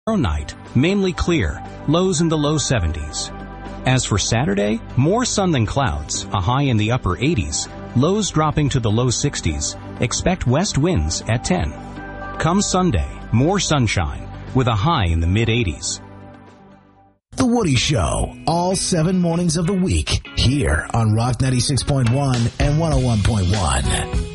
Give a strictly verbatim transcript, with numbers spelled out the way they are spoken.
Tomorrow night, mainly clear, lows in the low seventies. As for Saturday, more sun than clouds, a high in the upper eighties, lows dropping to the low sixties. Expect west winds at ten. Come Sunday, more sunshine, with a high in the mid-eighties. The Woody Show, all seven mornings of the week, here on Rock ninety-six point one and one oh one point one.